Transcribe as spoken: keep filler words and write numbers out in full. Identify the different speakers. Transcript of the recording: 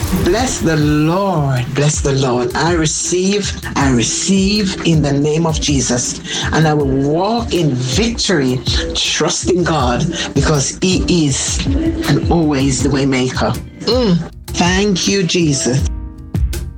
Speaker 1: Bless the Lord. Bless the Lord. I receive, I receive in the name of Jesus. And I will walk in victory, trusting God, because He is and always the way maker. Mm. Thank you, Jesus.